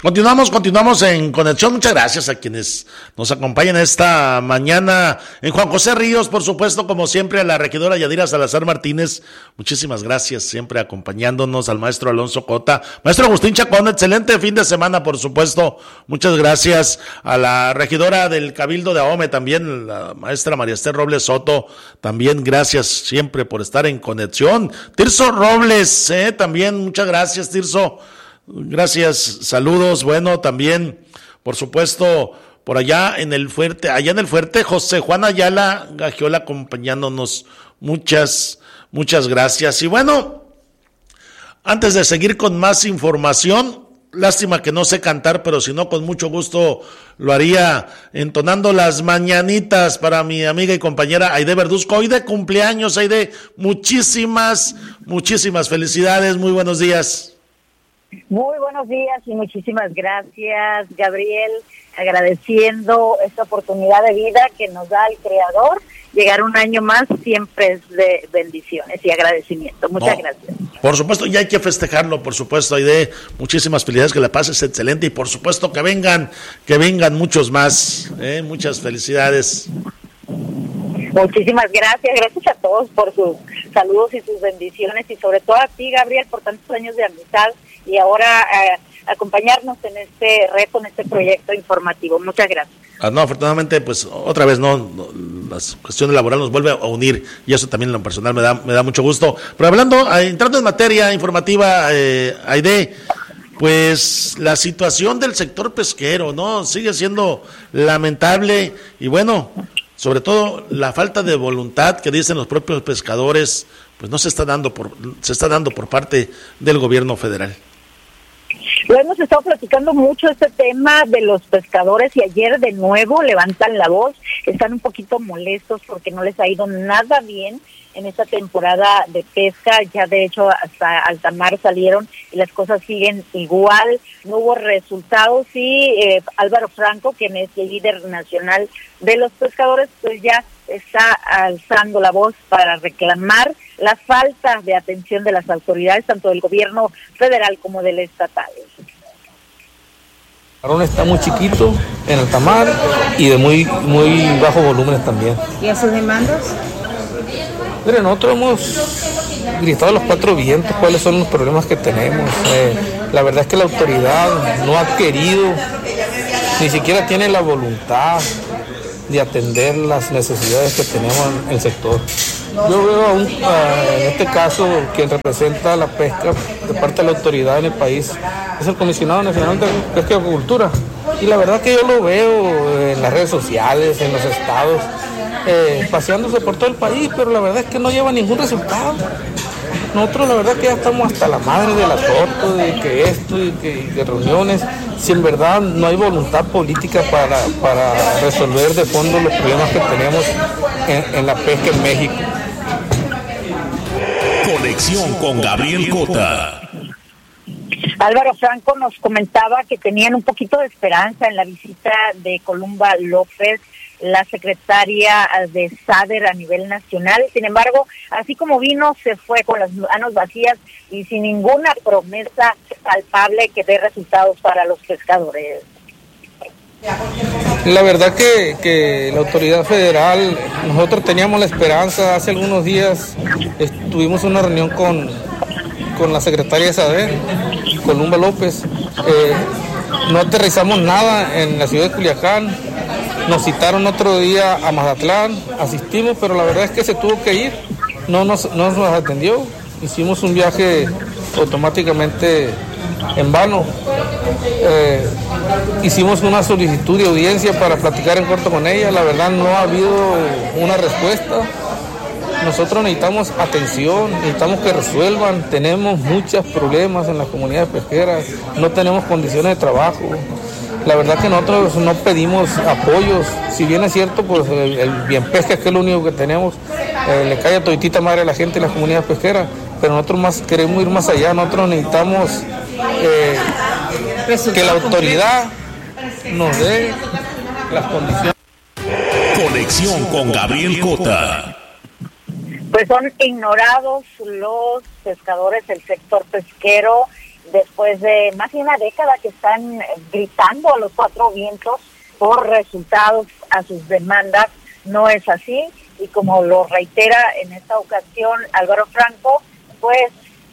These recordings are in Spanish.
Continuamos en conexión. Muchas gracias a quienes nos acompañan esta mañana. En Juan José Ríos, por supuesto, como siempre, a la regidora Yadira Salazar Martínez. Muchísimas gracias, siempre acompañándonos, al maestro Alonso Cota. Maestro Agustín Chacón, excelente fin de semana, por supuesto. Muchas gracias a la regidora del Cabildo de Ahome también, la maestra María Esther Robles Soto. También gracias siempre por estar en conexión. Tirso Robles, también muchas gracias, Tirso. Gracias, saludos. Bueno, también, por supuesto, por allá en el fuerte, José Juan Ayala Gagiola acompañándonos. Muchas gracias. Y bueno, antes de seguir con más información, lástima que no sé cantar, pero si no, con mucho gusto lo haría entonando las mañanitas para mi amiga y compañera Aide Verduzco. Hoy de cumpleaños, Aide, muchísimas felicidades, muy buenos días. Muy buenos días y muchísimas gracias, Gabriel, agradeciendo esta oportunidad de vida que nos da el Creador. Llegar un año más siempre es de bendiciones y agradecimiento. Muchas gracias. Por supuesto, y hay que festejarlo, por supuesto, Aide. Muchísimas felicidades, que la pases excelente y por supuesto que vengan muchos más. Muchas felicidades. Muchísimas gracias a todos por sus saludos y sus bendiciones y sobre todo a ti, Gabriel, por tantos años de amistad y ahora acompañarnos en este reto, en este proyecto informativo. Muchas gracias. No, afortunadamente, pues otra vez las cuestiones laborales nos vuelven a unir y eso también en lo personal me da mucho gusto. Pero entrando en materia informativa, Aide, pues la situación del sector pesquero, ¿no? Sigue siendo lamentable y bueno, sobre todo la falta de voluntad que dicen los propios pescadores, pues no se está dando por parte del gobierno federal. Lo hemos estado platicando mucho este tema de los pescadores y ayer de nuevo levantan la voz, están un poquito molestos porque no les ha ido nada bien en esta temporada de pesca. Ya de hecho hasta alta mar salieron y las cosas siguen igual, no hubo resultados y Álvaro Franco, quien es el líder nacional de los pescadores, pues ya está alzando la voz para reclamar la falta de atención de las autoridades, tanto del gobierno federal como del estatal. El camarón está muy chiquito en alta mar y de muy bajo volúmenes también. ¿Y a sus demandas? Mire, nosotros hemos gritado a los cuatro vientos cuáles son los problemas que tenemos. La verdad es que la autoridad no ha querido, ni siquiera tiene la voluntad de atender las necesidades que tenemos en el sector. Yo veo en este caso quien representa la pesca de parte de la autoridad en el país es el Comisionado Nacional de Pesca y Acuicultura, y la verdad que yo lo veo en las redes sociales, en los estados, paseándose por todo el país, pero la verdad es que no lleva ningún resultado. Nosotros la verdad que ya estamos hasta la madre de la torta, de que esto y de reuniones, si en verdad no hay voluntad política para resolver de fondo los problemas que tenemos en la pesca en México. Conexión con Gabriel Cota. Álvaro Franco nos comentaba que tenían un poquito de esperanza en la visita de Columba López, la secretaria de SADER a nivel nacional. Sin embargo, así como vino, se fue con las manos vacías y sin ninguna promesa palpable que dé resultados para los pescadores. La verdad que la autoridad federal, nosotros teníamos la esperanza. Hace algunos días tuvimos una reunión con la secretaria de SADER, Columba López. No aterrizamos nada en la ciudad de Culiacán. Nos citaron otro día a Mazatlán, asistimos, pero la verdad es que se tuvo que ir, no nos atendió. Hicimos un viaje automáticamente en vano. Hicimos una solicitud de audiencia para platicar en corto con ella, la verdad no ha habido una respuesta. Nosotros necesitamos atención, necesitamos que resuelvan, tenemos muchos problemas en las comunidades pesqueras, no tenemos condiciones de trabajo. La verdad que nosotros no pedimos apoyos, si bien es cierto, pues el bien pesca, que es lo único que tenemos, le cae a toditita madre a la gente y las comunidades pesqueras, pero nosotros queremos ir más allá. Nosotros necesitamos que la autoridad nos dé las condiciones. Conexión con Gabriel Cota. Pues son ignorados los pescadores del sector pesquero después de más de una década que están gritando a los cuatro vientos por resultados a sus demandas. No es así, y como lo reitera en esta ocasión Álvaro Franco, pues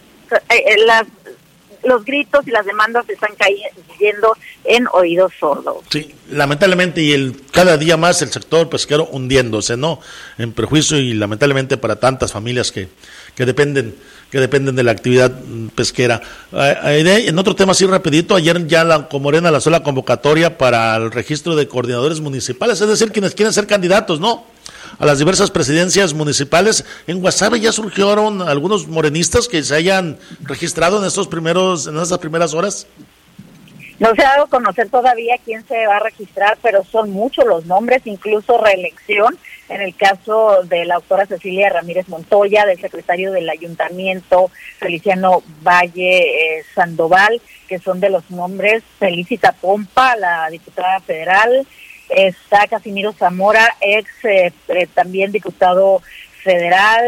los gritos y las demandas están cayendo en oídos sordos. Sí, lamentablemente, y cada día más el sector pesquero hundiéndose, ¿no? En perjuicio, y lamentablemente para tantas familias que dependen de la actividad pesquera. En otro tema así rapidito, ayer ya la Morena lanzó la convocatoria para el registro de coordinadores municipales, es decir, quienes quieren ser candidatos, ¿no?, a las diversas presidencias municipales. En Guasave ya surgieron algunos morenistas que se hayan registrado en estas primeras horas. No se ha dado a conocer todavía quién se va a registrar, pero son muchos los nombres, incluso reelección, en el caso de la doctora Cecilia Ramírez Montoya, del secretario del Ayuntamiento, Feliciano Valle Sandoval, que son de los nombres. Felicita Pompa, la diputada federal, está Casimiro Zamora, también diputado federal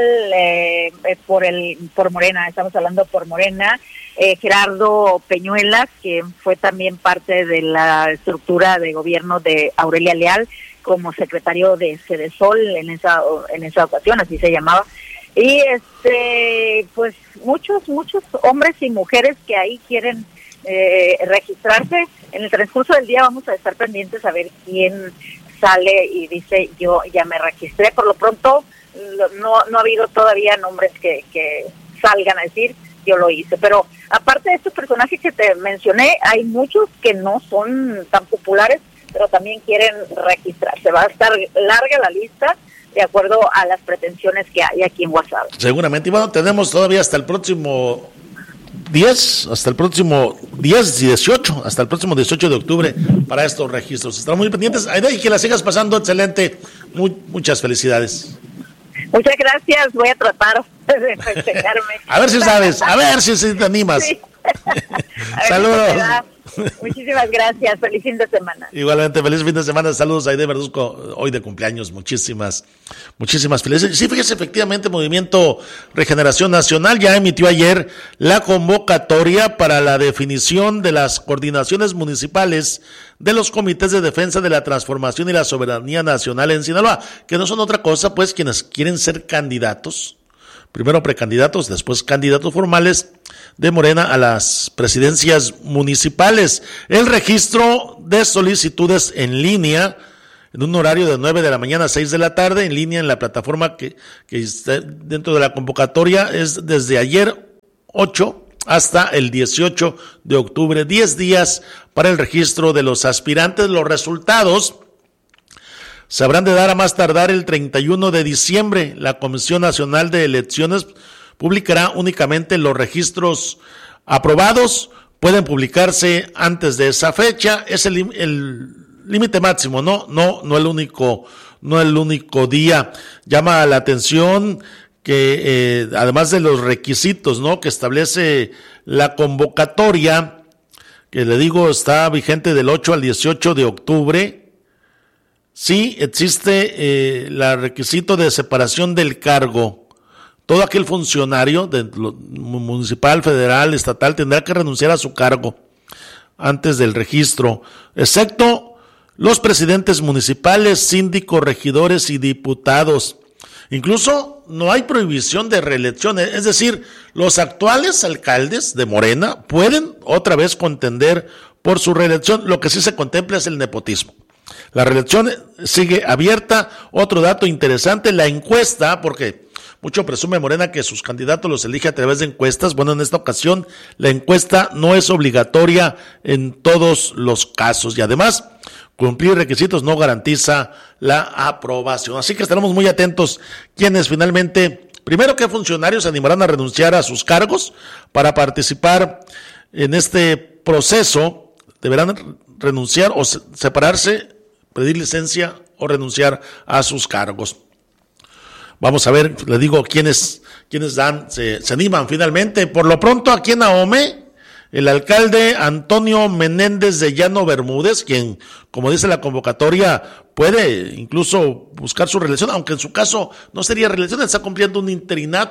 por Morena, estamos hablando por Morena, Gerardo Peñuelas, que fue también parte de la estructura de gobierno de Aurelia Leal como secretario de Cedesol en esa ocasión, así se llamaba, y pues muchos hombres y mujeres que ahí quieren registrarse. En el transcurso del día vamos a estar pendientes a ver quién sale y dice yo ya me registré. Por lo pronto no ha habido todavía nombres que salgan a decir yo lo hice, pero aparte de estos personajes que te mencioné, hay muchos que no son tan populares, pero también quieren registrarse. Va a estar larga la lista de acuerdo a las pretensiones que hay aquí en Guasave. Seguramente, y bueno, tenemos todavía hasta el próximo 18 de octubre para estos registros. Estamos muy pendientes, Aide, y que la sigas pasando excelente. Muchas felicidades. Muchas gracias, voy a tratar de festejarme. A ver si sabes, a ver si te animas. Sí. Saludos. Muchísimas gracias, feliz fin de semana. Igualmente, feliz fin de semana, saludos a Aide Verduzco, hoy de cumpleaños, muchísimas felicidades. Sí, fíjese, efectivamente, Movimiento Regeneración Nacional ya emitió ayer la convocatoria para la definición de las coordinaciones municipales de los comités de defensa de la transformación y la soberanía nacional en Sinaloa, que no son otra cosa, pues, quienes quieren ser candidatos, primero precandidatos, después candidatos formales de Morena a las presidencias municipales. El registro de solicitudes en línea, en un horario de 9 de la mañana a 6 de la tarde, en línea en la plataforma que está dentro de la convocatoria, es desde ayer 8 hasta el 18 de octubre, 10 días para el registro de los aspirantes. Los resultados se habrán de dar a más tardar el 31 de diciembre. La Comisión Nacional de Elecciones publicará únicamente los registros aprobados. Pueden publicarse antes de esa fecha. Es el límite máximo, no el único día. Llama la atención que además de los requisitos, ¿no?, que establece la convocatoria, que le digo está vigente del 8 al 18 de octubre. Sí, existe el requisito de separación del cargo. Todo aquel funcionario municipal, federal, estatal tendrá que renunciar a su cargo antes del registro, excepto los presidentes municipales, síndicos, regidores y diputados. Incluso no hay prohibición de reelección, es decir, los actuales alcaldes de Morena pueden otra vez contender por su reelección. Lo que sí se contempla es el nepotismo. La reelección sigue abierta. Otro dato interesante, la encuesta, porque mucho presume Morena que sus candidatos los elige a través de encuestas. Bueno, en esta ocasión la encuesta no es obligatoria en todos los casos y además cumplir requisitos no garantiza la aprobación. Así que estaremos muy atentos quienes finalmente, primero, qué funcionarios se animarán a renunciar a sus cargos para participar en este proceso. Deberán renunciar o separarse, pedir licencia o renunciar a sus cargos. Vamos a ver, le digo, quiénes se animan finalmente. Por lo pronto, aquí en Ahome, el alcalde Antonio Menéndez de Llano Bermúdez, quien, como dice la convocatoria, puede incluso buscar su reelección, aunque en su caso no sería reelección, está cumpliendo un interinato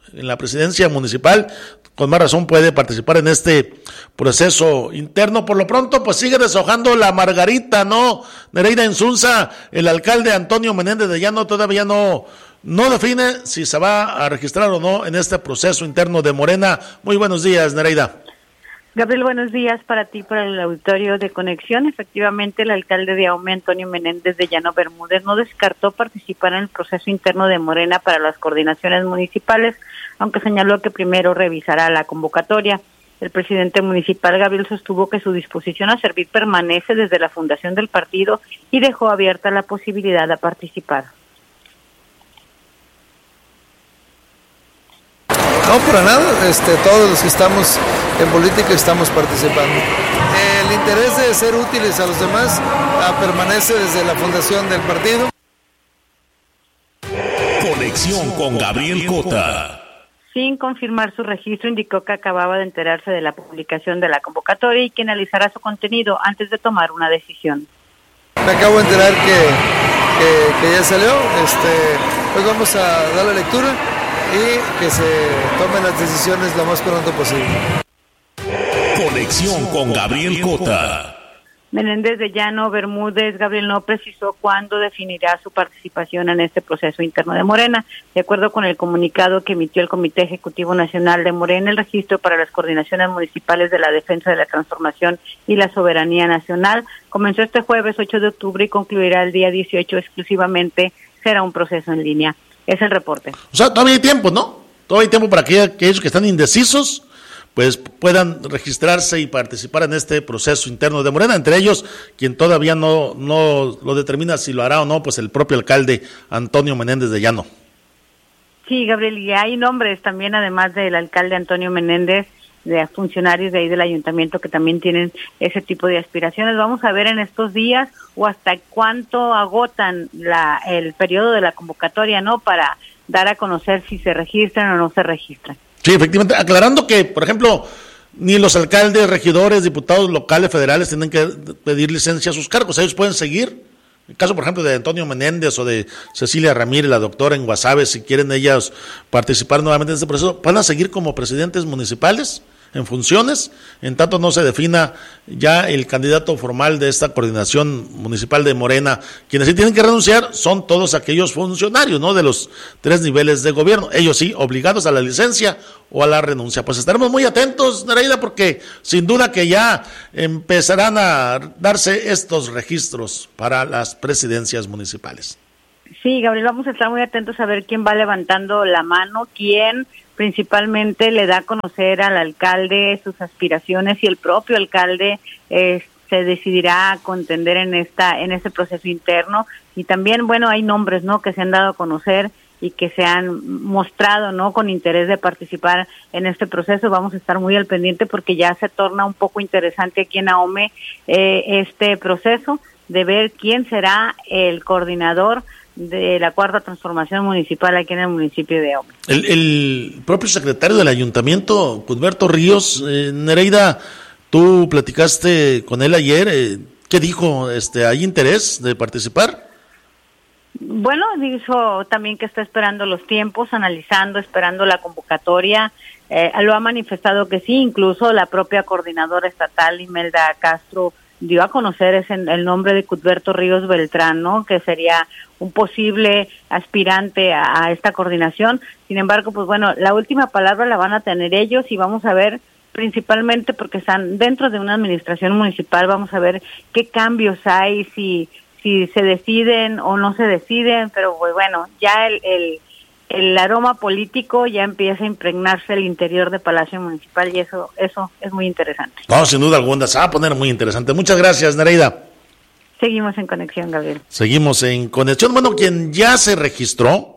en la presidencia municipal, con más razón puede participar en este proceso interno. Por lo pronto, pues sigue deshojando la margarita, ¿no? Nereida Insunza, el alcalde Antonio Menéndez de Llano todavía no define si se va a registrar o no en este proceso interno de Morena. Muy buenos días, Nereida. Gabriel, buenos días para ti, para el auditorio de Conexión. Efectivamente, el alcalde de Ahome, Antonio Menéndez de Llano Bermúdez, no descartó participar en el proceso interno de Morena para las coordinaciones municipales, aunque señaló que primero revisará la convocatoria. El presidente municipal, Gabriel, sostuvo que su disposición a servir permanece desde la fundación del partido y dejó abierta la posibilidad de participar. No, para nada, todos los que estamos en política estamos participando. El interés de ser útiles a los demás permanece desde la fundación del partido. Conexión con Gabriel Cota. Sin confirmar su registro, indicó que acababa de enterarse de la publicación de la convocatoria y que analizará su contenido antes de tomar una decisión. Me acabo de enterar que ya salió, pues vamos a dar la lectura y que se tomen las decisiones lo más pronto posible. Conexión con Gabriel Cota. Menéndez de Llano Bermúdez, Gabriel, no precisó cuándo definirá su participación en este proceso interno de Morena. De acuerdo con el comunicado que emitió el Comité Ejecutivo Nacional de Morena, el registro para las coordinaciones municipales de la defensa de la transformación y la soberanía nacional comenzó este jueves 8 de octubre y concluirá el día 18 exclusivamente. Será un proceso en línea. Es el reporte. O sea, todavía hay tiempo, ¿no? Todavía hay tiempo para que aquellos que están indecisos pues puedan registrarse y participar en este proceso interno de Morena, entre ellos quien todavía no lo determina si lo hará o no, pues el propio alcalde Antonio Menéndez de Llano. Sí, Gabriel, y hay nombres también, además del alcalde Antonio Menéndez, de funcionarios de ahí del ayuntamiento que también tienen ese tipo de aspiraciones. Vamos a ver en estos días o hasta cuánto agotan el periodo de la convocatoria, ¿no? Para dar a conocer si se registran o no se registran. Sí, efectivamente, aclarando que, por ejemplo, ni los alcaldes, regidores, diputados locales, federales tienen que pedir licencia a sus cargos, ellos pueden seguir. El caso, por ejemplo, de Antonio Menéndez o de Cecilia Ramírez, la doctora en Guasave, si quieren ellas participar nuevamente en este proceso, van a seguir como presidentes municipales en funciones, en tanto no se defina ya el candidato formal de esta coordinación municipal de Morena. Quienes sí tienen que renunciar son todos aquellos funcionarios, ¿no?, de los 3 niveles de gobierno, ellos sí, obligados a la licencia o a la renuncia. Pues estaremos muy atentos, Nereida, porque sin duda que ya empezarán a darse estos registros para las presidencias municipales. Sí, Gabriel, vamos a estar muy atentos a ver quién va levantando la mano, quién principalmente le da a conocer al alcalde sus aspiraciones y el propio alcalde se decidirá a contender en este proceso interno. Y también, bueno, hay nombres, ¿no?, que se han dado a conocer y que se han mostrado, ¿no?, con interés de participar en este proceso. Vamos a estar muy al pendiente porque ya se torna un poco interesante aquí en Ahome este proceso de ver quién será el coordinador de la cuarta transformación municipal aquí en el municipio de Ahome. El propio secretario del ayuntamiento, Cudberto Ríos, Nereida, tú platicaste con él ayer, ¿qué dijo? ¿Hay interés de participar? Bueno, dijo también que está esperando los tiempos, analizando, esperando la convocatoria. Lo ha manifestado que sí, incluso la propia coordinadora estatal, Imelda Castro, dio a conocer el nombre de Cudberto Ríos Beltrán, ¿no?, que sería un posible aspirante a esta coordinación. Sin embargo, pues bueno, la última palabra la van a tener ellos y vamos a ver, principalmente porque están dentro de una administración municipal, vamos a ver qué cambios hay, si se deciden o no se deciden, pero pues bueno, ya el aroma político ya empieza a impregnarse el interior de Palacio Municipal y eso es muy interesante. No, sin duda alguna, se va a poner muy interesante. Muchas gracias, Nereida. Seguimos en conexión, Gabriel. Seguimos en conexión. Bueno, quien ya se registró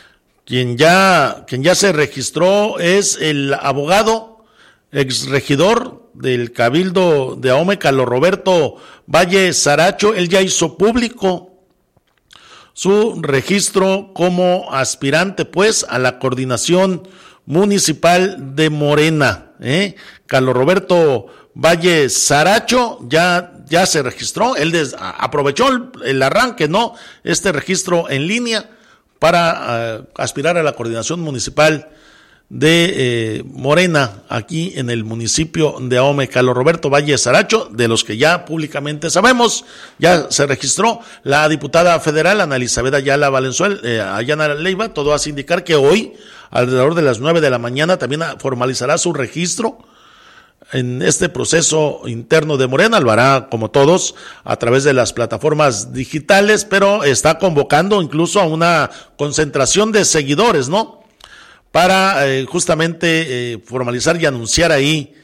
es el abogado, exregidor del Cabildo de Ahome, Carlos Roberto Valle Saracho. Él ya hizo público su registro como aspirante, pues, a la coordinación municipal de Morena. Carlos Roberto Valle Saracho ya se registró, él aprovechó el arranque, ¿no?, este registro en línea para aspirar a la coordinación municipal de Morena aquí en el municipio de Ahome. Carlos Roberto Valle Saracho, de los que ya públicamente sabemos, ya se registró la diputada federal Ana Elizabeth Ayala Valenzuela, Ayana Leiva. Todo hace indicar que hoy, alrededor de las 9 de la mañana, también formalizará su registro en este proceso interno de Morena. Lo hará, como todos, a través de las plataformas digitales, pero está convocando incluso a una concentración de seguidores, ¿no? Para justamente formalizar y anunciar ahí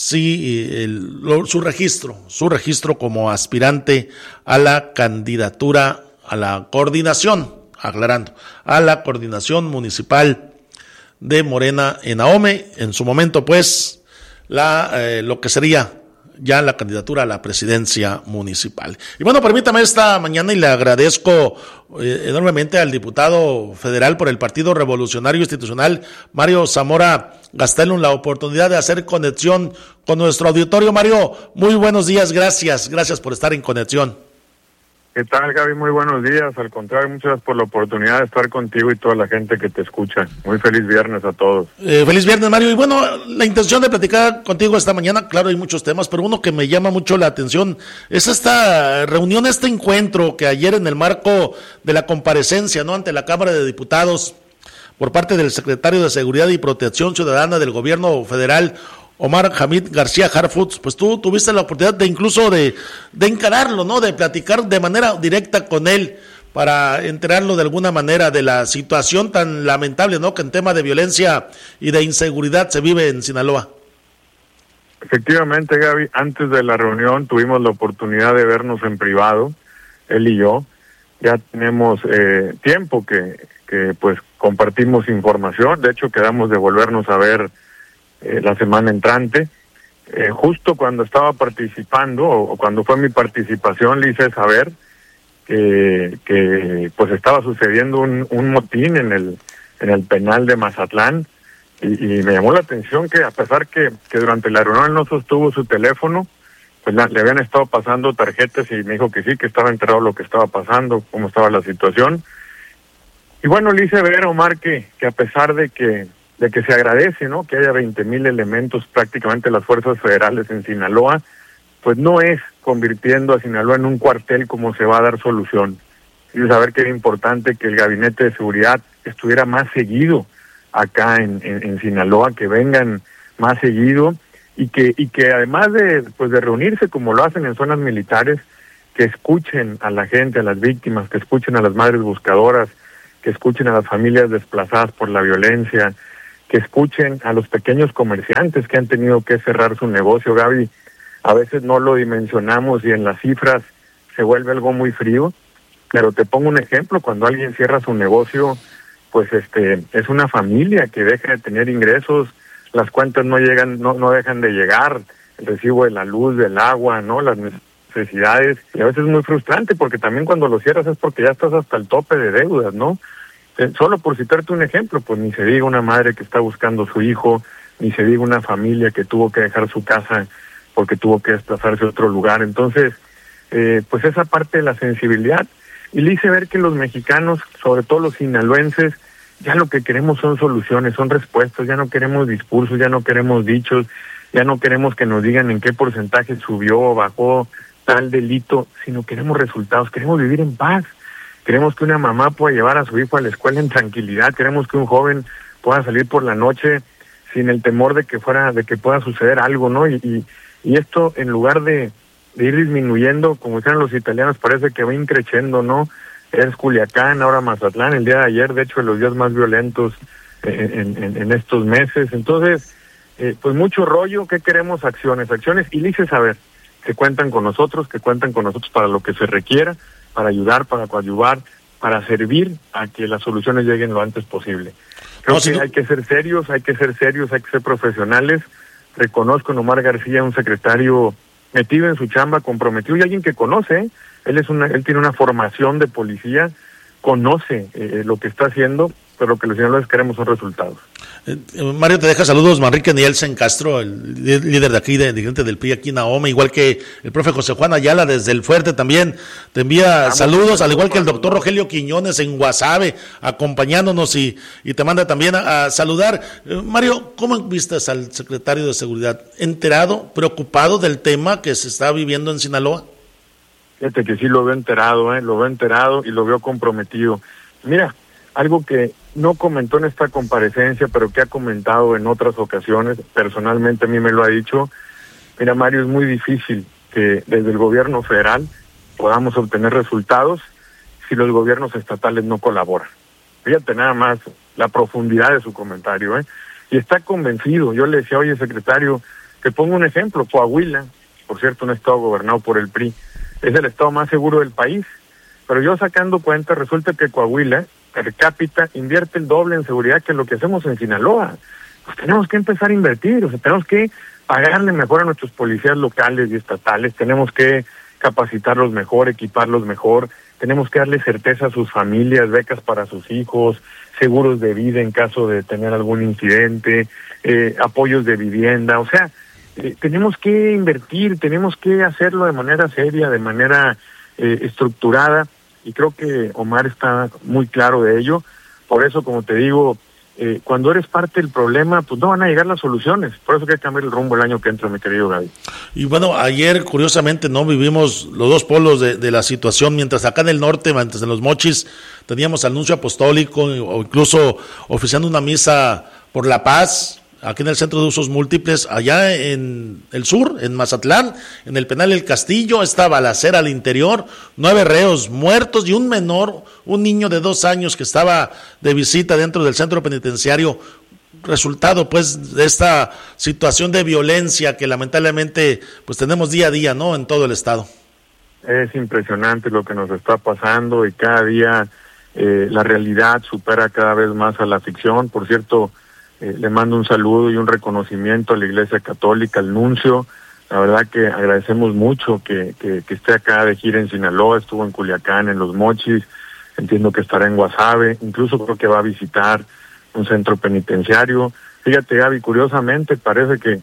su registro como aspirante a la candidatura, a la coordinación, aclarando, a la coordinación municipal de Morena en Ahome. En su momento, pues, lo que sería ya la candidatura a la presidencia municipal. Y bueno, permítame esta mañana, y le agradezco enormemente al diputado federal por el Partido Revolucionario Institucional, Mario Zamora Gastelum, la oportunidad de hacer conexión con nuestro auditorio. Mario, muy buenos días, gracias por estar en conexión. ¿Qué tal, Gaby? Muy buenos días. Al contrario, muchas gracias por la oportunidad de estar contigo y toda la gente que te escucha. Muy feliz viernes a todos. Feliz viernes, Mario. Y bueno, la intención de platicar contigo esta mañana, claro, hay muchos temas, pero uno que me llama mucho la atención es esta reunión, este encuentro que ayer, en el marco de la comparecencia, ¿no?, ante la Cámara de Diputados por parte del secretario de Seguridad y Protección Ciudadana del Gobierno Federal, Omar Hamid García Harfuch, pues tú tuviste la oportunidad de incluso de encararlo, ¿no?, de platicar de manera directa con él para enterarlo de alguna manera de la situación tan lamentable, ¿no?, que en tema de violencia y de inseguridad se vive en Sinaloa. Efectivamente, Gaby, antes de la reunión tuvimos la oportunidad de vernos en privado, él y yo. Ya tenemos tiempo que pues compartimos información. De hecho, quedamos de volvernos a ver la semana entrante. Justo cuando estaba participando, o cuando fue mi participación, le hice saber que pues estaba sucediendo un motín en el penal de Mazatlán, y me llamó la atención que, a pesar que durante la reunión no sostuvo su teléfono, pues le habían estado pasando tarjetas, y me dijo que sí, que estaba enterado de lo que estaba pasando, cómo estaba la situación. Y bueno, le hice ver, Omar, que a pesar de que se agradece, ¿no?, que haya 20,000 elementos, prácticamente las fuerzas federales en Sinaloa, pues no es convirtiendo a Sinaloa en un cuartel como se va a dar solución. Y saber que era importante que el Gabinete de Seguridad estuviera más seguido acá en Sinaloa, que vengan más seguido, y que además de reunirse como lo hacen en zonas militares, que escuchen a la gente, a las víctimas, que escuchen a las madres buscadoras, que escuchen a las familias desplazadas por la violencia, que escuchen a los pequeños comerciantes que han tenido que cerrar su negocio. Gaby, a veces no lo dimensionamos y en las cifras se vuelve algo muy frío, pero te pongo un ejemplo: cuando alguien cierra su negocio, pues es una familia que deja de tener ingresos, las cuentas no llegan, no dejan de llegar, el recibo de la luz, del agua, ¿no?, las necesidades, y a veces es muy frustrante porque también cuando lo cierras es porque ya estás hasta el tope de deudas, ¿no? Solo por citarte un ejemplo, pues ni se diga una madre que está buscando a su hijo, ni se diga una familia que tuvo que dejar su casa porque tuvo que desplazarse a otro lugar. Entonces, pues esa parte de la sensibilidad. Y le hice ver que los mexicanos, sobre todo los sinaloenses, ya lo que queremos son soluciones, son respuestas. Ya no queremos discursos, ya no queremos dichos, ya no queremos que nos digan en qué porcentaje subió o bajó tal delito, sino queremos resultados, queremos vivir en paz. Queremos que una mamá pueda llevar a su hijo a la escuela en tranquilidad. Queremos que un joven pueda salir por la noche sin el temor de que pueda suceder algo, ¿no? Y esto, en lugar de ir disminuyendo, como dicen los italianos, parece que va increciendo, ¿no? Es Culiacán, ahora Mazatlán, el día de ayer, de hecho, de los días más violentos en estos meses. Entonces, pues mucho rollo. ¿Qué queremos? Acciones, y le hice saber que cuentan con nosotros, para lo que se requiera, para ayudar, para coadyuvar, para servir a que las soluciones lleguen lo antes posible. Creo que hay que ser serios, hay que ser profesionales. Reconozco en Omar García un secretario metido en su chamba, comprometido, y alguien que conoce. Él tiene una formación de policía, conoce lo que está haciendo, pero lo que los sinaloenses queremos son resultados. Mario, te deja saludos Manrique Nielsen Castro, el líder de aquí, dirigente del PRI aquí en Ahome, igual que el profe José Juan Ayala desde el Fuerte también te envía saludos, al igual que el doctor Rogelio Quiñones en Guasave, acompañándonos y te manda también a saludar. Mario, ¿cómo vistes al secretario de Seguridad? ¿Enterado, preocupado del tema que se está viviendo en Sinaloa? Fíjate que sí lo veo enterado y lo veo comprometido. Mira, algo que no comentó en esta comparecencia, pero que ha comentado en otras ocasiones, personalmente a mí me lo ha dicho. Mira, Mario, es muy difícil que desde el gobierno federal podamos obtener resultados si los gobiernos estatales no colaboran. Fíjate nada más la profundidad de su comentario, y está convencido. Yo le decía, oye, secretario, te pongo un ejemplo, Coahuila, por cierto, un estado gobernado por el PRI, es el estado más seguro del país, pero yo sacando cuenta, resulta que Coahuila, per cápita, invierte el doble en seguridad que lo que hacemos en Sinaloa. Pues tenemos que empezar a invertir, tenemos que pagarle mejor a nuestros policías locales y estatales, tenemos que capacitarlos mejor, equiparlos mejor, tenemos que darle certeza a sus familias, becas para sus hijos, seguros de vida en caso de tener algún incidente, apoyos de vivienda, tenemos que invertir, tenemos que hacerlo de manera seria, de manera estructurada, y creo que Omar está muy claro de ello. Por eso, como te digo, cuando eres parte del problema, pues no van a llegar las soluciones. Por eso hay que cambiar el rumbo el año que entra, mi querido Gaby. Y bueno, ayer, curiosamente, no vivimos los dos polos de la situación, mientras acá en el norte, mientras en los Mochis, teníamos anuncio apostólico, o incluso oficiando una misa por la paz, aquí en el Centro de Usos Múltiples, allá en el sur, en Mazatlán, en el penal El Castillo, esta balacera al interior, 9 reos muertos y un menor, un niño de 2 años que estaba de visita dentro del centro penitenciario, resultado pues de esta situación de violencia que lamentablemente pues tenemos día a día, ¿no?, en todo el estado. Es impresionante lo que nos está pasando y cada día la realidad supera cada vez más a la ficción. Por cierto, le mando un saludo y un reconocimiento a la Iglesia Católica, al nuncio. La verdad que agradecemos mucho que esté acá de gira en Sinaloa, estuvo en Culiacán, en Los Mochis, entiendo que estará en Guasave, incluso creo que va a visitar un centro penitenciario. Fíjate, Gaby, curiosamente parece que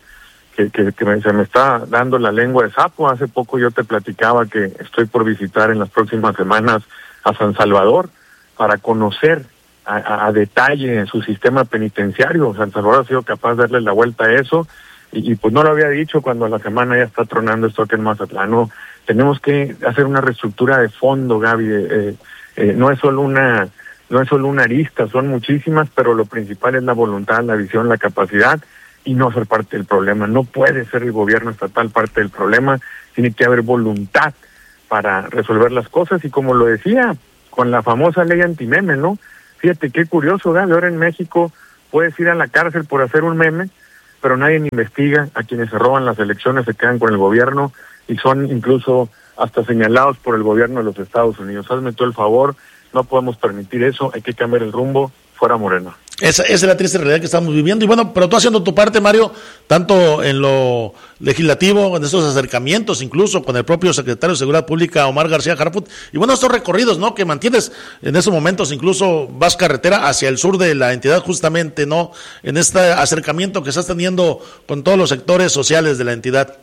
se me está dando la lengua de sapo. Hace poco yo te platicaba que estoy por visitar en las próximas semanas a San Salvador para conocer a detalle su sistema penitenciario. San Salvador ha sido capaz de darle la vuelta a eso y pues no lo había dicho cuando a la semana ya está tronando esto aquí en Mazatlán. No, tenemos que hacer una reestructura de fondo, Gaby. No es solo una arista, son muchísimas, pero lo principal es la voluntad, la visión, la capacidad y no ser parte del problema. No puede ser el gobierno estatal parte del problema, tiene que haber voluntad para resolver las cosas y como lo decía con la famosa ley antimeme, ¿no? Fíjate qué curioso, Gaby, ahora en México puedes ir a la cárcel por hacer un meme, pero nadie investiga a quienes se roban las elecciones, se quedan con el gobierno y son incluso hasta señalados por el gobierno de los Estados Unidos. Hazme tú el favor, no podemos permitir eso, hay que cambiar el rumbo, fuera Morena. Esa es la triste realidad que estamos viviendo. Y bueno, pero tú haciendo tu parte, Mario, tanto en lo legislativo, en estos acercamientos, incluso con el propio secretario de Seguridad Pública, Omar García Harfuch, y bueno, estos recorridos, ¿no?, que mantienes en esos momentos, incluso vas carretera hacia el sur de la entidad, justamente, ¿no?, en este acercamiento que estás teniendo con todos los sectores sociales de la entidad.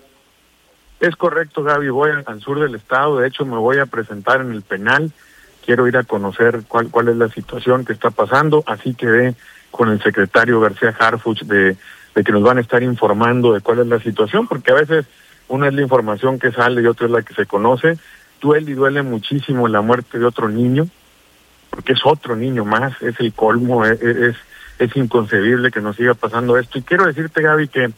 Es correcto, Gaby, voy al sur del estado, de hecho me voy a presentar en el penal. Quiero ir a conocer cuál es la situación que está pasando, así quedé con el secretario García Harfuch de que nos van a estar informando de cuál es la situación, porque a veces una es la información que sale y otra es la que se conoce. Duele muchísimo la muerte de otro niño, porque es otro niño más, es el colmo, es inconcebible que nos siga pasando esto. Y quiero decirte, Gaby, que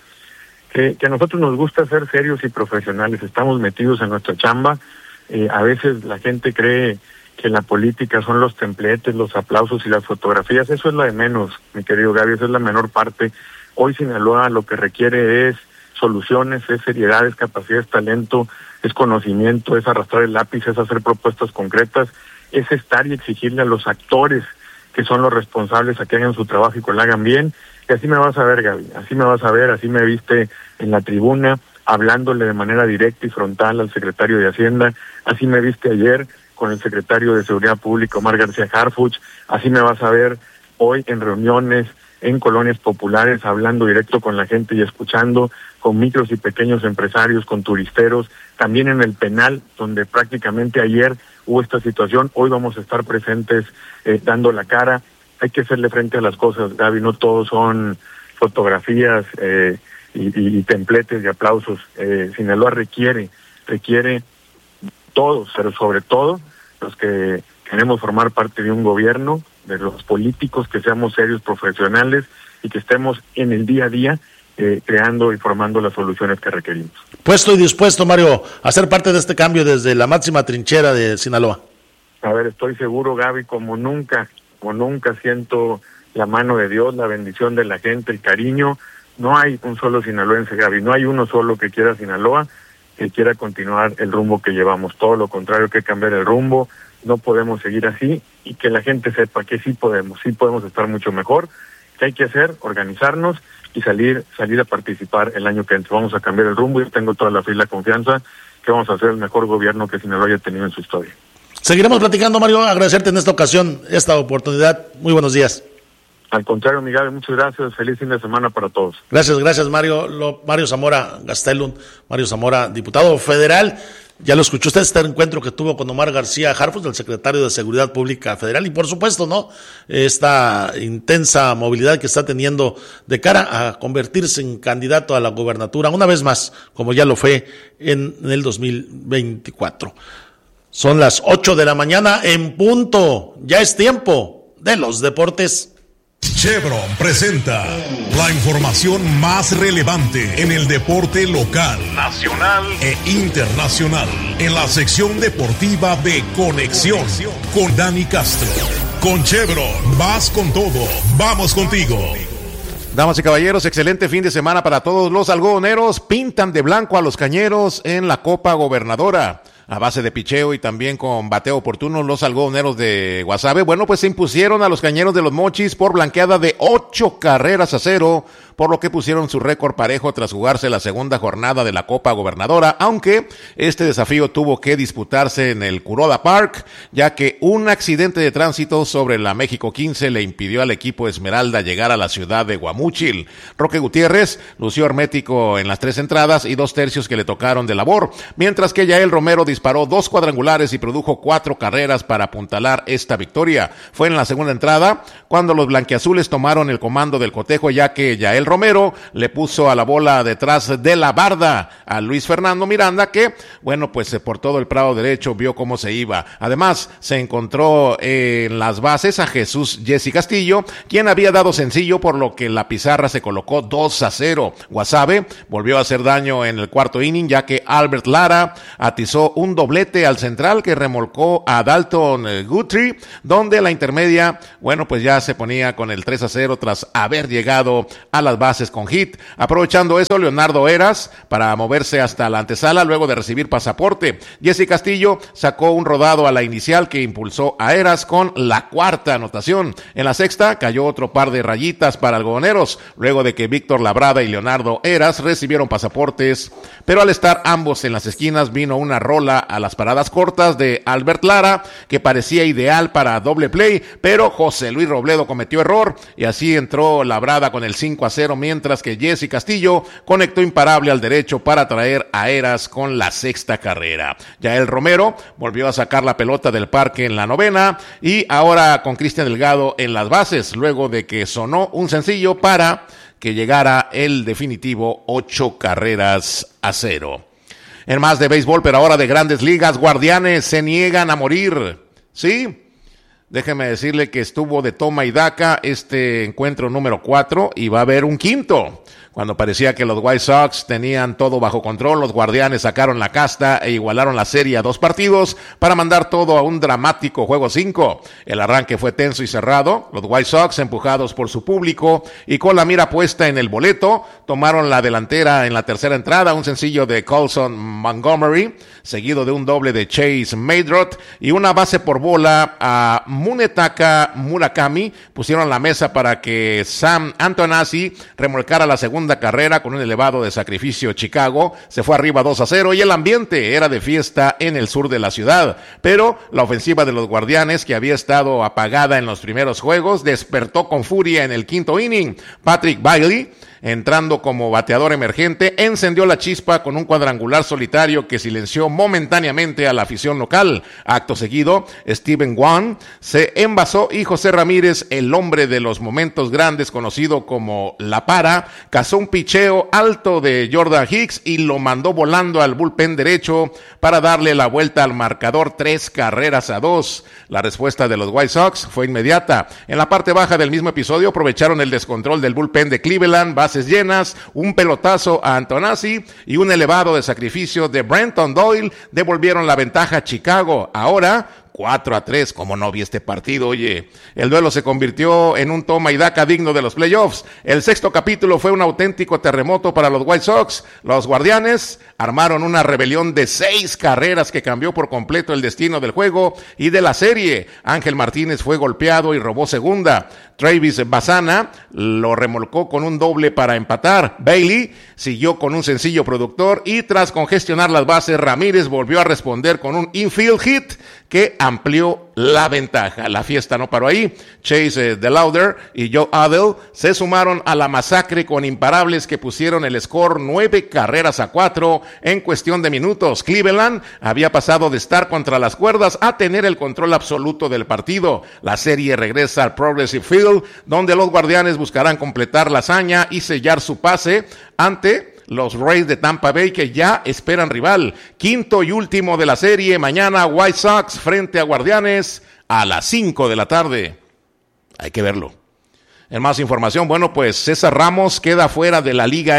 a nosotros nos gusta ser serios y profesionales, estamos metidos en nuestra chamba. A veces la gente cree que la política son los templetes, los aplausos y las fotografías. Eso es lo de menos, mi querido Gaby, eso es la menor parte. Hoy Sinaloa lo que requiere es soluciones, es seriedad, es capacidad, es talento, es conocimiento, es arrastrar el lápiz, es hacer propuestas concretas, es estar y exigirle a los actores que son los responsables a que hagan su trabajo y que lo hagan bien. Y así me vas a ver, Gaby, así me vas a ver, así me viste en la tribuna, hablándole de manera directa y frontal al secretario de Hacienda, así me viste ayer con el secretario de Seguridad Pública, Omar García Harfuch, así me vas a ver hoy en reuniones, en colonias populares, hablando directo con la gente y escuchando, con micros y pequeños empresarios, con turisteros, también en el penal, donde prácticamente ayer hubo esta situación, hoy vamos a estar presentes dando la cara. Hay que hacerle frente a las cosas, Gaby, no todos son fotografías y templetes de aplausos. Sinaloa requiere todos, pero sobre todo los que queremos formar parte de un gobierno, de los políticos, que seamos serios, profesionales y que estemos en el día a día creando y formando las soluciones que requerimos. Puesto y dispuesto, Mario, a ser parte de este cambio desde la máxima trinchera de Sinaloa. A ver, estoy seguro, Gaby, como nunca siento la mano de Dios, la bendición de la gente, el cariño. No hay un solo sinaloense, Gaby, no hay uno solo que quiera Sinaloa, que quiera continuar el rumbo que llevamos. Todo lo contrario, que cambiar el rumbo, no podemos seguir así, y que la gente sepa que sí podemos estar mucho mejor. ¿Qué hay que hacer? Organizarnos y salir a participar el año que entra. Vamos a cambiar el rumbo y tengo toda la fe y la confianza que vamos a hacer el mejor gobierno que Sinaloa haya tenido en su historia. Seguiremos platicando, Mario, agradecerte en esta ocasión, esta oportunidad. Muy buenos días. Al contrario, Miguel, muchas gracias. Feliz fin de semana para todos. Gracias, Mario. Mario Zamora Gastelum, Mario Zamora, diputado federal. Ya lo escuchó usted, este encuentro que tuvo con Omar García Harfuch, el secretario de Seguridad Pública Federal, y por supuesto, ¿no?, esta intensa movilidad que está teniendo de cara a convertirse en candidato a la gobernatura, una vez más, como ya lo fue en el 2024. Son las 8 de la mañana en punto. Ya es tiempo de los deportes. Chevron presenta la información más relevante en el deporte local, nacional e internacional, en la sección deportiva de Conexión con Dani Castro. Con Chevron, vas con todo, vamos contigo. Damas y caballeros, excelente fin de semana para todos. Los algodoneros pintan de blanco a los cañeros en la Copa Gobernadora. A base de picheo y también con bateo oportuno, los algodoneros de Guasave, bueno, pues se impusieron a los cañeros de los Mochis por blanqueada de 8-0, por lo que pusieron su récord parejo tras jugarse la segunda jornada de la Copa Gobernadora, aunque este desafío tuvo que disputarse en el Kuroda Park, ya que un accidente de tránsito sobre la México 15 le impidió al equipo Esmeralda llegar a la ciudad de Guamúchil. Roque Gutiérrez lució hermético en las 3 entradas y 2 tercios que le tocaron de labor, mientras que Yael Romero disparó 2 cuadrangulares y produjo 4 carreras para apuntalar esta victoria. Fue en la segunda entrada cuando los blanquiazules tomaron el comando del cotejo, ya que Yael Romero le puso a la bola detrás de la barda a Luis Fernando Miranda, que, bueno, pues por todo el prado derecho vio cómo se iba. Además, se encontró en las bases a Jesús Jesse Castillo, quien había dado sencillo, por lo que la pizarra se colocó 2-0. Guasave volvió a hacer daño en el cuarto inning, ya que Albert Lara atizó un doblete al central que remolcó a Dalton Guthrie, donde la intermedia, bueno, pues ya se ponía con el 3-0 tras haber llegado a las bases con hit. Aprovechando eso, Leonardo Eras para moverse hasta la antesala luego de recibir pasaporte. Jesse Castillo sacó un rodado a la inicial que impulsó a Eras con la cuarta anotación. En la sexta cayó otro par de rayitas para algodoneros, luego de que Víctor Labrada y Leonardo Eras recibieron pasaportes, pero al estar ambos en las esquinas vino una rola a las paradas cortas de Albert Lara, que parecía ideal para doble play, pero José Luis Robledo cometió error y así entró Labrada con el 5-0, mientras que Jesse Castillo conectó imparable al derecho para traer a Eras con la sexta carrera. Yael Romero volvió a sacar la pelota del parque en la novena y ahora con Cristian Delgado en las bases, luego de que sonó un sencillo para que llegara el definitivo 8-0. En más de béisbol, pero ahora de Grandes Ligas, Guardianes se niegan a morir. ¿Sí? Déjeme decirle que estuvo de toma y daca este encuentro número 4 y va a haber un quinto. Cuando parecía que los White Sox tenían todo bajo control, los Guardianes sacaron la casta e igualaron la serie a 2 partidos para mandar todo a un dramático juego 5. El arranque fue tenso y cerrado. Los White Sox, empujados por su público y con la mira puesta en el boleto, tomaron la delantera en la tercera entrada, un sencillo de Colson Montgomery, seguido de un doble de Chase Maydrot y una base por bola a Munetaka Murakami. Pusieron la mesa para que Sam Antonazzi remolcara la segunda segunda carrera con un elevado de sacrificio. Chicago se fue arriba 2-0 y el ambiente era de fiesta en el sur de la ciudad, pero la ofensiva de los Guardianes, que había estado apagada en los primeros juegos, despertó con furia en el quinto inning. Patrick Bailey, entrando como bateador emergente, encendió la chispa con un cuadrangular solitario que silenció momentáneamente a la afición local. Acto seguido, Steven Wan se envasó y José Ramírez, el hombre de los momentos grandes conocido como La Para, cazó un picheo alto de Jordan Hicks y lo mandó volando al bullpen derecho para darle la vuelta al marcador 3-2. La respuesta de los White Sox fue inmediata. En la parte baja del mismo episodio aprovecharon el descontrol del bullpen de Cleveland, bases llenas, un pelotazo a Antonazzi y un elevado de sacrificio de Brenton Doyle devolvieron la ventaja a Chicago. Ahora 4-3, como no vi este partido, oye. El duelo se convirtió en un toma y daca digno de los playoffs. El sexto capítulo fue un auténtico terremoto para los White Sox. Los Guardianes armaron una rebelión de 6 carreras que cambió por completo el destino del juego y de la serie. Ángel Martínez fue golpeado y robó segunda. Travis Bassana lo remolcó con un doble para empatar. Bailey siguió con un sencillo productor y tras congestionar las bases, Ramírez volvió a responder con un infield hit que amplió la ventaja. La fiesta no paró ahí. Chase DeLauder y Joe Adell se sumaron a la masacre con imparables que pusieron el score 9-4 en cuestión de minutos. Cleveland había pasado de estar contra las cuerdas a tener el control absoluto del partido. La serie regresa al Progressive Field, donde los Guardianes buscarán completar la hazaña y sellar su pase ante los Rays de Tampa Bay, que ya esperan rival. Quinto y último de la serie, mañana White Sox frente a Guardianes a las 5 de la tarde. Hay que verlo. En más información, bueno, pues César Ramos queda fuera de la Liga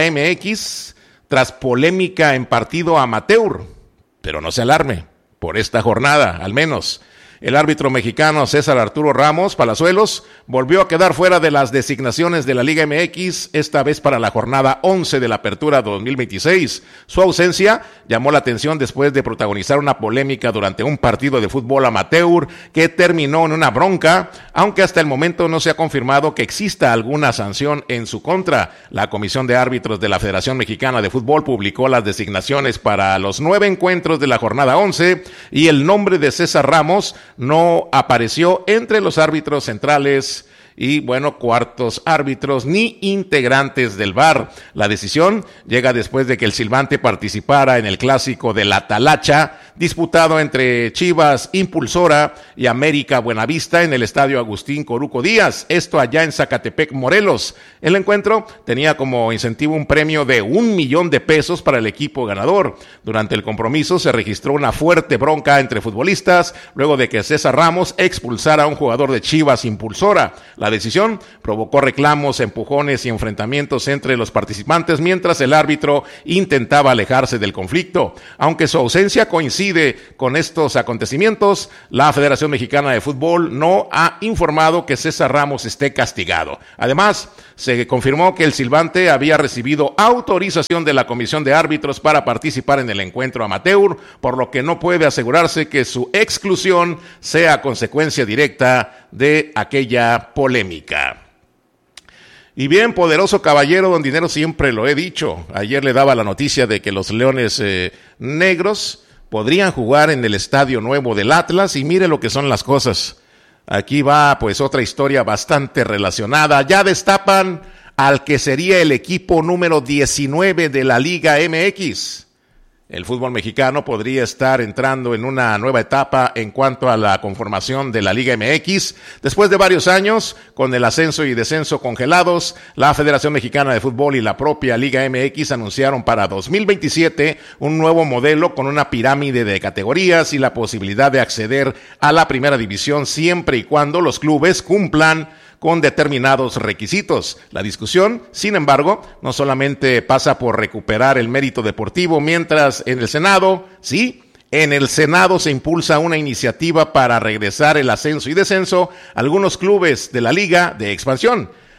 MX tras polémica en partido amateur, pero no se alarme, por esta jornada al menos. El árbitro mexicano César Arturo Ramos Palazuelos volvió a quedar fuera de las designaciones de la Liga MX, esta vez para la jornada 11 de la Apertura 2026. Su ausencia llamó la atención después de protagonizar una polémica durante un partido de fútbol amateur que terminó en una bronca, aunque hasta el momento no se ha confirmado que exista alguna sanción en su contra. La Comisión de Árbitros de la Federación Mexicana de Fútbol publicó las designaciones para los 9 encuentros de la jornada 11 y el nombre de César Ramos no apareció entre los árbitros centrales y, bueno, cuartos árbitros ni integrantes del VAR. La decisión llega después de que el silbante participara en el clásico de la Talacha, disputado entre Chivas Impulsora y América Buenavista en el estadio Agustín Coruco Díaz, esto allá en Zacatepec, Morelos. El encuentro tenía como incentivo un premio de $1,000,000 para el equipo ganador. Durante el compromiso se registró una fuerte bronca entre futbolistas luego de que César Ramos expulsara a un jugador de Chivas Impulsora. La decisión provocó reclamos, empujones y enfrentamientos entre los participantes mientras el árbitro intentaba alejarse del conflicto. Aunque su ausencia coincide con estos acontecimientos, la Federación Mexicana de Fútbol no ha informado que César Ramos esté castigado. Además, se confirmó que el silbante había recibido autorización de la Comisión de Árbitros para participar en el encuentro amateur, por lo que no puede asegurarse que su exclusión sea consecuencia directa de aquella polémica. Y bien, poderoso caballero don dinero, siempre lo he dicho. Ayer le daba la noticia de que los Leones Negros podrían jugar en el estadio nuevo del Atlas y mire lo que son las cosas. Aquí va pues otra historia bastante relacionada. Ya destapan al que sería el equipo número 19 de la Liga MX. El fútbol mexicano podría estar entrando en una nueva etapa en cuanto a la conformación de la Liga MX. Después de varios años, con el ascenso y descenso congelados, la Federación Mexicana de Fútbol y la propia Liga MX anunciaron para 2027 un nuevo modelo con una pirámide de categorías y la posibilidad de acceder a la primera división siempre y cuando los clubes cumplan con determinados requisitos. La discusión, sin embargo, no solamente pasa por recuperar el mérito deportivo, mientras en el Senado, en el Senado se impulsa una iniciativa para regresar el ascenso y descenso a algunos clubes de la Liga de Expansión.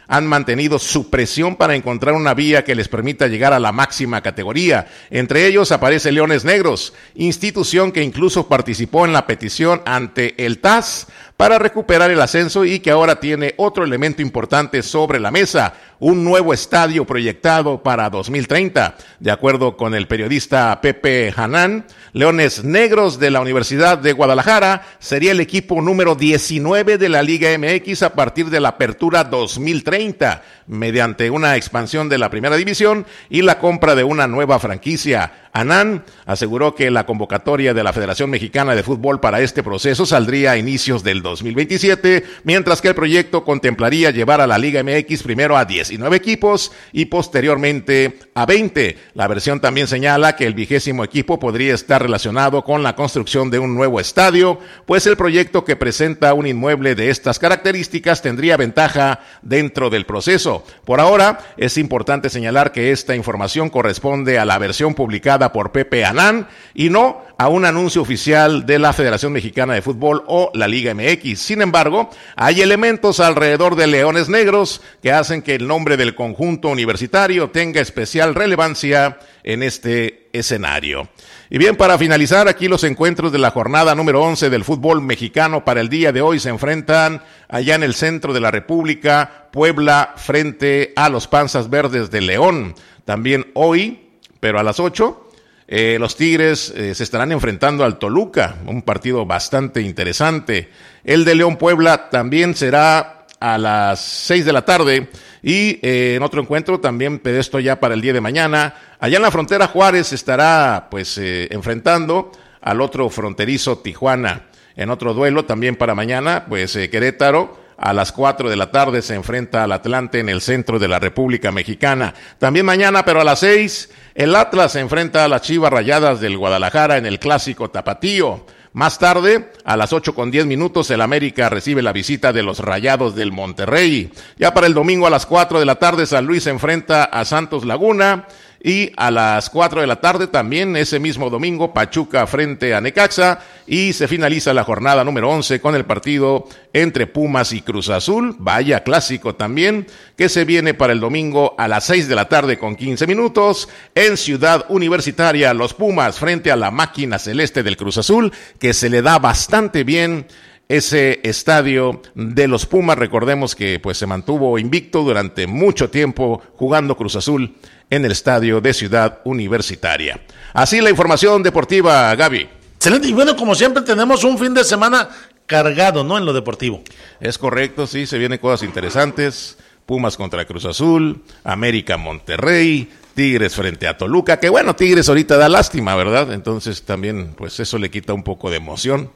han mantenido su presión para encontrar una vía que les permita llegar a la máxima categoría. Entre ellos aparece Leones Negros, institución que incluso participó en la petición ante el TAS para recuperar el ascenso y que ahora tiene otro elemento importante sobre la mesa, un nuevo estadio proyectado para 2030. De acuerdo con el periodista Pepe Hanán, Leones Negros de la Universidad de Guadalajara sería el equipo número 19 de la Liga MX a partir de la apertura 2030, mediante una expansión de la primera división y la compra de una nueva franquicia. Hanán aseguró que la convocatoria de la Federación Mexicana de Fútbol para este proceso saldría a inicios del 2027, mientras que el proyecto contemplaría llevar a la Liga MX primero a 19 equipos y posteriormente a 20. La versión también señala que el 20º equipo podría estar relacionado con la construcción de un nuevo estadio, pues el proyecto que presenta un inmueble de estas características tendría ventaja dentro del proceso. Por ahora, es importante señalar que esta información corresponde a la versión publicada por Pepe Hanán y no a un anuncio oficial de la Federación Mexicana de Fútbol o la Liga MX. Sin embargo, hay elementos alrededor de Leones Negros que hacen que el nombre del conjunto universitario tenga especial relevancia en este escenario. Y bien, para finalizar, aquí los encuentros de la jornada número 11 del fútbol mexicano para el día de hoy se enfrentan allá en el centro de la República, Puebla frente a los Panzas Verdes de León. También hoy, pero a las 8, los Tigres se estarán enfrentando al Toluca, un partido bastante interesante. El de León Puebla también será a las 6 de la tarde y en otro encuentro también esto ya para el día de mañana. Allá en la frontera Juárez estará enfrentando al otro fronterizo Tijuana. En otro duelo también para mañana, Querétaro a las 4 de la tarde se enfrenta al Atlante en el centro de la República Mexicana. También mañana, pero a las 6, el Atlas se enfrenta a las Chivas Rayadas del Guadalajara en el Clásico Tapatío. Más tarde, a las 8:10, el América recibe la visita de los Rayados del Monterrey. Ya para el domingo a las 4 de la tarde, San Luis se enfrenta a Santos Laguna. Y a las 4 de la tarde también, ese mismo domingo, Pachuca frente a Necaxa. Y se finaliza la jornada número 11 con el partido entre Pumas y Cruz Azul. Vaya clásico también, que se viene para el domingo a las 6 de la tarde con 15 minutos. En Ciudad Universitaria, los Pumas frente a la máquina celeste del Cruz Azul, que se le da bastante bien ese estadio de los Pumas. Recordemos que se mantuvo invicto durante mucho tiempo jugando Cruz Azul en el estadio de Ciudad Universitaria. Así la información deportiva, Gaby. Excelente, y bueno, como siempre tenemos un fin de semana cargado, ¿no?, en lo deportivo. Es correcto, sí, se vienen cosas interesantes. Pumas contra Cruz Azul, América Monterrey, Tigres frente a Toluca, que bueno, Tigres ahorita da lástima, ¿verdad? Entonces también, eso le quita un poco de emoción.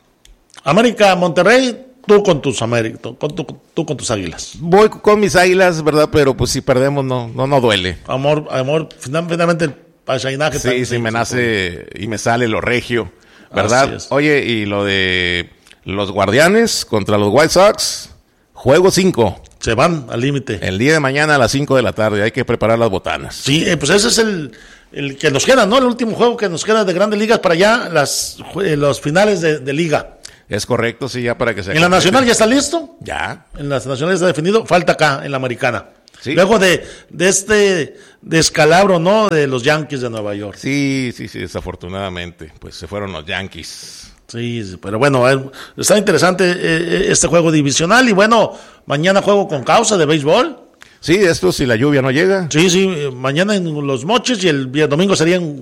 América Monterrey, tú con tus tú con tus Águilas. Voy con mis Águilas, ¿verdad? Pero si perdemos no duele. Amor, finalmente el pachainaje. Sí, me nace y me sale lo regio, ¿verdad? Oye, y lo de los Guardianes contra los White Sox, juego 5. Se van al límite. El día de mañana a las 5 de la tarde, hay que preparar las botanas. Sí, pues ese es el que nos queda, ¿no? El último juego que nos queda de Grandes Ligas para allá, los finales de liga. Es correcto, sí, ya para que se... ¿En la Nacional ya está listo? Ya. En la Nacional está definido, falta acá, en la Americana. Sí. Luego de este descalabro, ¿no?, de los Yankees de Nueva York. Sí, desafortunadamente, pues se fueron los Yankees. Sí, pero bueno, está interesante este juego divisional y bueno, mañana juego con causa de béisbol. Sí, esto si la lluvia no llega. Sí, mañana en Los Mochis y el domingo sería en